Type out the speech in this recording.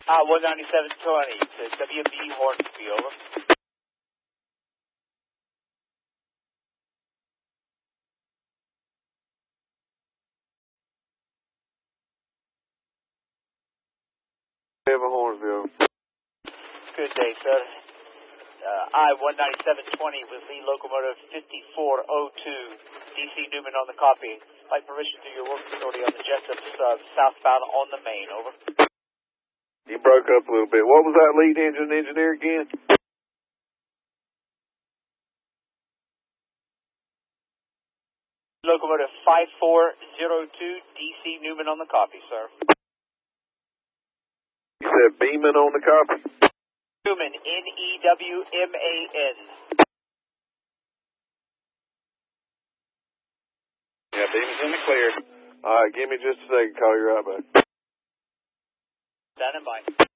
19720 to WB Hornsby, over. Hornsby, over. Good day, sir. I-19720 with lead locomotive 5402, DC Newman on the copy. Like permission through your work authority on the Jessup southbound on the main, over. You broke up a little bit. What was that lead engine engineer again? Locomotive 5402, DC Newman on the copy, sir. You said Beeman on the copy? Newman, N-E-W-M-A-N. Yeah, Beeman's in the clear. All right, give me just a second. Call you right back. Standing by.